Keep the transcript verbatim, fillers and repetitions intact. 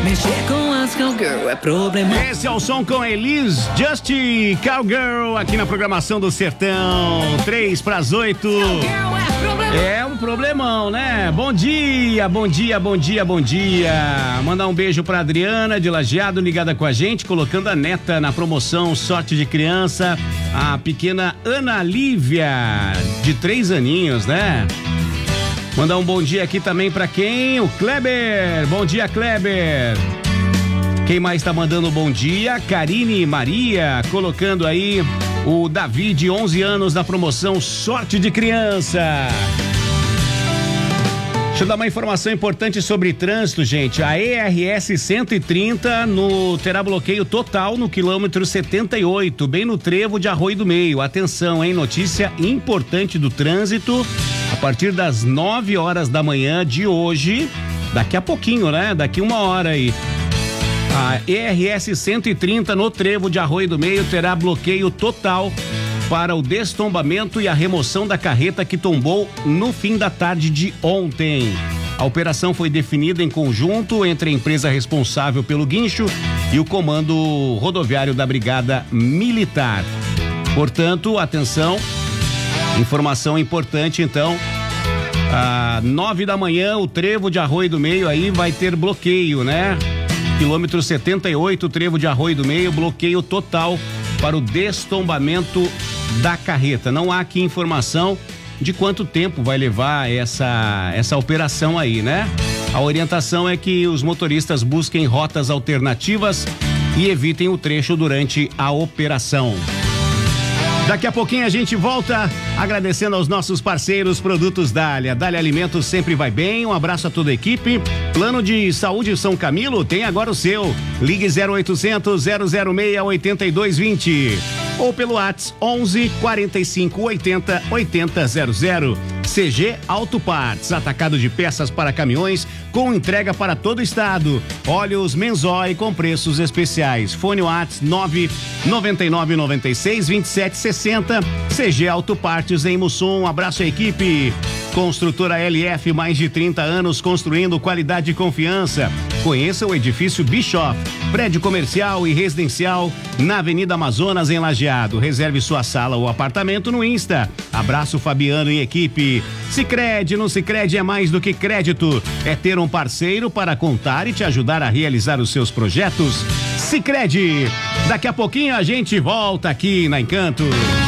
Mexer com as cowgirl é problema. Esse é o som com Elis Just Cowgirl aqui na programação do Sertão. Três pras oito. É um problemão, né? Bom dia, bom dia, bom dia, bom dia. Mandar um beijo pra Adriana de Lajeado, ligada com a gente, colocando a neta na promoção Sorte de Criança. A pequena Ana Lívia, de três aninhos, né? Mandar um bom dia aqui também pra quem? O Kleber. Bom dia, Kleber. Quem mais tá mandando bom dia? Karine Maria, colocando aí o Davi, de onze anos, na promoção Sorte de Criança. Deixa eu dar uma informação importante sobre trânsito, gente. A E R S cento e trinta no, terá bloqueio total no quilômetro setenta e oito, bem no trevo de Arroio do Meio. Atenção, hein? Notícia importante do trânsito. A partir das nove horas da manhã de hoje, daqui a pouquinho, né? Daqui uma hora aí. A E R S cento e trinta no trevo de Arroio do Meio terá bloqueio total para o destombamento e a remoção da carreta que tombou no fim da tarde de ontem. A operação foi definida em conjunto entre a empresa responsável pelo guincho e o comando rodoviário da Brigada Militar. Portanto, atenção, informação importante então. Às nove da manhã, o trevo de Arroio do Meio aí vai ter bloqueio, né? Quilômetro setenta e oito, trevo de Arroio do Meio, bloqueio total para o destombamento da carreta. Não há aqui informação de quanto tempo vai levar essa, essa operação aí, né? A orientação é que os motoristas busquem rotas alternativas e evitem o trecho durante a operação. Daqui a pouquinho a gente volta agradecendo aos nossos parceiros Produtos Dália. Dália Alimentos sempre vai bem. Um abraço a toda a equipe. Plano de Saúde São Camilo tem agora o seu. Ligue zero oitocentos, zero zero seis, oito dois dois zero ou pelo WhatsApp onze, quarenta e cinco, oitenta, oitenta zero zero. C G Auto Parts, atacado de peças para caminhões com entrega para todo o estado. Óleos Menzói com preços especiais. Fone WhatsApp nove nove nove nove seis, vinte e sete sessenta. C G Auto Parts em Mussum. Um abraço à equipe. Construtora L F, mais de trinta anos construindo qualidade e confiança. Conheça o edifício Bischoff, prédio comercial e residencial na Avenida Amazonas, em Lajeado. Reserve sua sala ou apartamento no Insta. Abraço Fabiano e equipe. Sicredi, no Sicredi é mais do que crédito, é ter um parceiro para contar e te ajudar a realizar os seus projetos. Sicredi. Daqui a pouquinho a gente volta aqui na Encanto.